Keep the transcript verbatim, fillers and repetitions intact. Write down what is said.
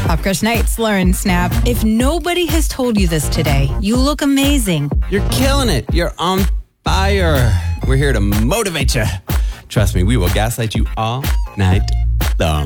Pop Crush Nights, Lauren Snap. If nobody has told you this today, you look amazing. You're killing it. You're on fire. We're here to motivate you. Trust me, we will gaslight you all night long.